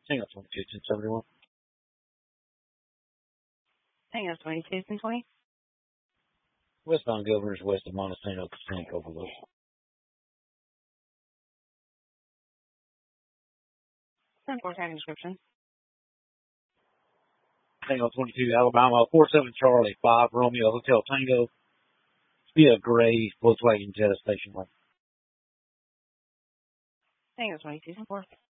Tango 22, 1071. Tango 22, 1020. Westbound Governors west of Montesano Casino Overlook. Send for tracking description. Tango 22, Alabama, 47 Charlie, 5 Romeo, Hotel Tango. Be a gray Volkswagen Jetta station wagon. Tango 22, 10-4.